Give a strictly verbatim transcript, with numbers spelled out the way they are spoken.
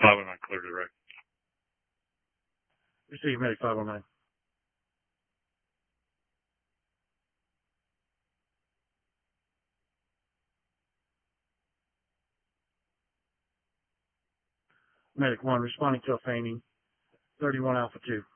five oh nine, clear to the wreck. Receive medic five oh nine. Medic one, responding to a feigning. thirty-one Alpha two.